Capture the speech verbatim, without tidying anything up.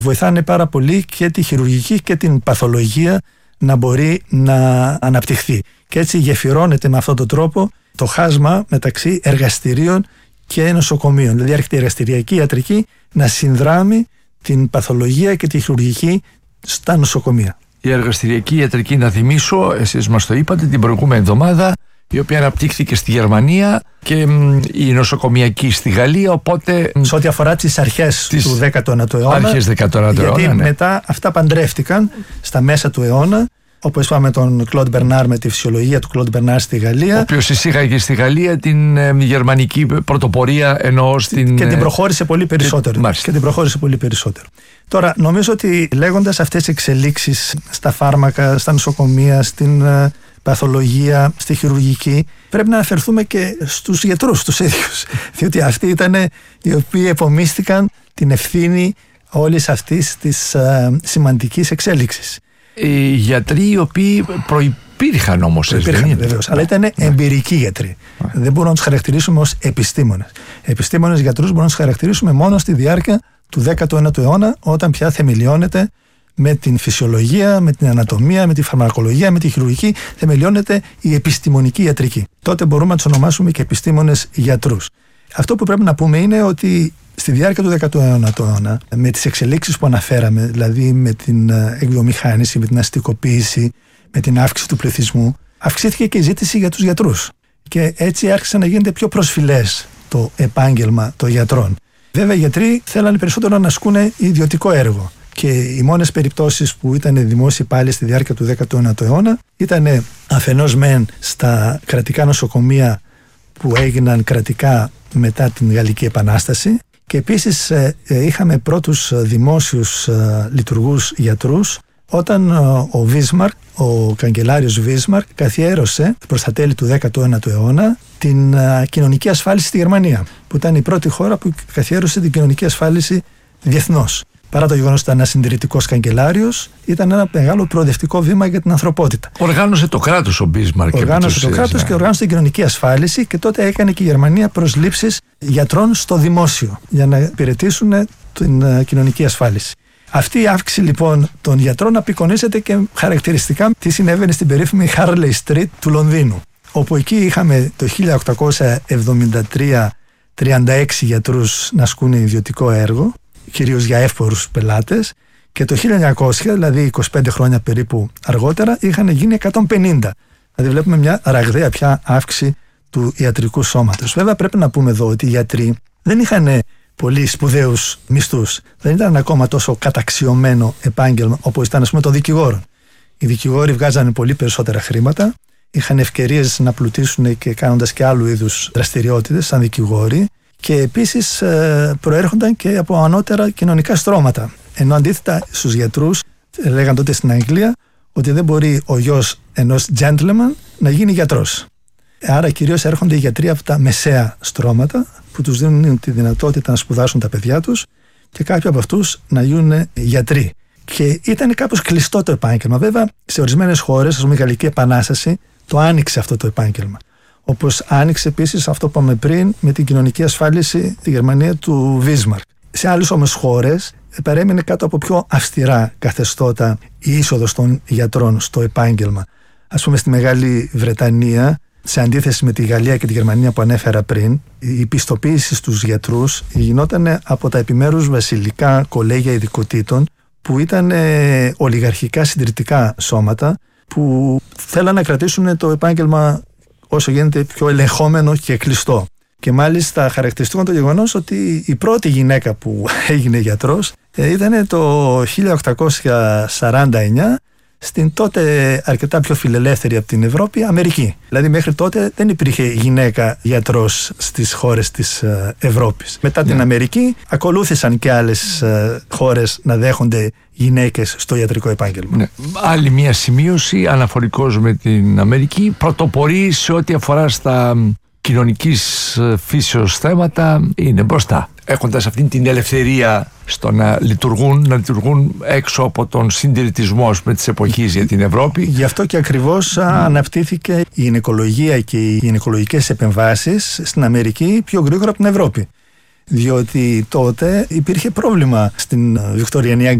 βοηθάνε πάρα πολύ και τη χειρουργική και την παθολογία να μπορεί να αναπτυχθεί. Και έτσι γεφυρώνεται με αυτόν τον τρόπο το χάσμα μεταξύ εργαστηρίων και νοσοκομείων. Δηλαδή έρχεται η εργαστηριακή ιατρική να συνδράμει την παθολογία και τη χειρουργική στα νοσοκομεία. Η εργαστηριακή ιατρική, να θυμίσω, εσείς μας το είπατε την προηγούμενη εβδομάδα, η οποία αναπτύχθηκε στη Γερμανία και η νοσοκομιακή στη Γαλλία, οπότε... Σε ό,τι αφορά τις αρχές της... του δέκατου ένατου αιώνα, αρχές δέκατου ένατου γιατί αιώνα, ναι. μετά αυτά παντρεύτηκαν στα μέσα του αιώνα, όπως είπαμε τον Κλοντ Μπερνάρ με τη φυσιολογία του Κλοντ Μπερνάρ στη Γαλλία. Ο οποίος εισήγαγε στη Γαλλία την ε, γερμανική πρωτοπορία, εννοώ στην... Και την προχώρησε πολύ περισσότερο. Και, και την προχώρησε πολύ περισσότερο. Τώρα, νομίζω ότι λέγοντας αυτές τις εξελίξεις στα φάρμακα, στα νοσοκομεία, στην ε, παθολογία, στη χειρουργική, πρέπει να αναφερθούμε και στους γιατρούς τους ίδιους. Διότι αυτοί ήταν οι οποίοι επομίστηκαν την ευθύνη όλης αυτής της ε, σημαντικής εξέλιξης. Οι γιατροί οι οποίοι προϋπήρχαν όμως. Προϋπήρχαν βεβαίως, αλλά ήταν εμπειρικοί γιατροί. Δεν μπορούμε να τους χαρακτηρίσουμε ως επιστήμονες. Επιστήμονες γιατρούς μπορούμε να τους χαρακτηρίσουμε μόνο στη διάρκεια του δέκατου ένατου αιώνα, όταν πια θεμελιώνεται με την φυσιολογία, με την ανατομία, με τη φαρμακολογία, με τη χειρουργική, θεμελιώνεται η επιστημονική ιατρική. Τότε μπορούμε να τους ονομάσουμε και επιστήμονες γιατρούς. Αυτό που πρέπει να πούμε είναι ότι στη διάρκεια του δέκατου ένατου αιώνα, με τις εξελίξεις που αναφέραμε, δηλαδή με την εκβιομηχάνηση, με την αστικοποίηση, με την αύξηση του πληθυσμού, αυξήθηκε και η ζήτηση για τους γιατρούς. Και έτσι άρχισε να γίνεται πιο προσφυλές το επάγγελμα των γιατρών. Βέβαια, οι γιατροί θέλανε περισσότερο να ασκούν ιδιωτικό έργο. Και οι μόνες περιπτώσεις που ήταν δημόσιοι πάλι στη διάρκεια του δέκατου ένατου αιώνα ήταν αφενός μεν στα κρατικά νοσοκομεία που έγιναν κρατικά μετά την Γαλλική Επανάσταση, και επίσης ε, ε, είχαμε πρώτους δημόσιους ε, λειτουργούς γιατρούς όταν ε, ο Βίσμαρκ, ο καγκελάριος Βίσμαρκ, καθιέρωσε προς τα τέλη του δέκατου ένατου αιώνα την ε, κοινωνική ασφάλιση στη Γερμανία, που ήταν η πρώτη χώρα που καθιέρωσε την κοινωνική ασφάλιση διεθνώς. Παρά το γεγονός ότι ήταν ένας συντηρητικός καγκελάριος, ήταν ένα μεγάλο προοδευτικό βήμα για την ανθρωπότητα. Οργάνωσε το κράτος ο Μπίσμαρκ. Οργάνωσε το κράτος, ναι, και οργάνωσε την κοινωνική ασφάλιση, και τότε έκανε και η Γερμανία προσλήψεις γιατρών στο δημόσιο για να υπηρετήσουν την uh, κοινωνική ασφάλιση. Αυτή η αύξηση λοιπόν των γιατρών απεικονίζεται και χαρακτηριστικά τι συνέβαινε στην περίφημη Harley Street του Λονδίνου, όπου εκεί είχαμε το χίλια οκτακόσια εβδομήντα τρία τριάντα έξι γιατρούς να ασκούν ιδιωτικό έργο, κυρίως για εύπορους πελάτες, και το χίλια εννιακόσια, δηλαδή είκοσι πέντε χρόνια περίπου αργότερα, είχαν γίνει εκατόν πενήντα. Δηλαδή βλέπουμε μια ραγδαία πια αύξηση του ιατρικού σώματος. Βέβαια πρέπει να πούμε εδώ ότι οι γιατροί δεν είχαν πολύ σπουδαίους μισθούς. Δεν ήταν ακόμα τόσο καταξιωμένο επάγγελμα όπως ήταν, ας πούμε, των δικηγόρων. Οι δικηγόροι βγάζανε πολύ περισσότερα χρήματα, είχαν ευκαιρίες να πλουτίσουν και κάνοντας και άλλου είδους δραστηριότητες σαν δικηγόροι, και επίσης προέρχονταν και από ανώτερα κοινωνικά στρώματα. Ενώ αντίθετα στους γιατρούς, λέγαν τότε στην Αγγλία, ότι δεν μπορεί ο γιος ενός gentleman να γίνει γιατρός. Άρα κυρίως έρχονται οι γιατροί από τα μεσαία στρώματα, που τους δίνουν τη δυνατότητα να σπουδάσουν τα παιδιά τους, και κάποιοι από αυτούς να γίνουν γιατροί. Και ήταν κάπως κλειστό το επάγγελμα. Βέβαια, σε ορισμένες χώρες, ας πούμε η Γαλλική Επανάσταση, το άνοιξε αυτό το επάγγελμα. Όπως άνοιξε επίσης αυτό που είπαμε πριν με την κοινωνική ασφάλιση τη Γερμανία του Βίσμαρκ. Σε άλλες όμως χώρες παρέμεινε κάτω από πιο αυστηρά καθεστώτα η είσοδος των γιατρών στο επάγγελμα. Ας πούμε στη Μεγάλη Βρετανία, σε αντίθεση με τη Γαλλία και τη Γερμανία που ανέφερα πριν, η πιστοποίηση στους γιατρούς γινόταν από τα επιμέρους βασιλικά κολέγια ειδικοτήτων, που ήταν ολιγαρχικά συντηρητικά σώματα που θέλαν να κρατήσουν το επάγγελμα όσο γίνεται πιο ελεγχόμενο και κλειστό. Και μάλιστα χαρακτηριστικό το γεγονός ότι η πρώτη γυναίκα που έγινε γιατρός ήταν το χίλια οκτακόσια σαράντα εννιά στην τότε αρκετά πιο φιλελεύθερη από την Ευρώπη Αμερική. Δηλαδή μέχρι τότε δεν υπήρχε γυναίκα γιατρός στις χώρες της Ευρώπης. Μετά την yeah. Αμερική ακολούθησαν και άλλες χώρες να δέχονται γυναίκες στο ιατρικό επάγγελμα. Ναι. Άλλη μια σημείωση αναφορικώς με την Αμερική, πρωτοπορεί σε ό,τι αφορά στα κοινωνικής φύσεως θέματα, είναι μπροστά. Έχοντας αυτήν την ελευθερία στο να λειτουργούν, να λειτουργούν έξω από τον συντηρητισμό με τις εποχές για την Ευρώπη. Γι' αυτό και ακριβώς mm. αναπτύχθηκε η γυναικολογία και οι γυναικολογικές επεμβάσεις στην Αμερική πιο γρήγορα από την Ευρώπη. διότι τότε υπήρχε πρόβλημα στην Βικτωριανή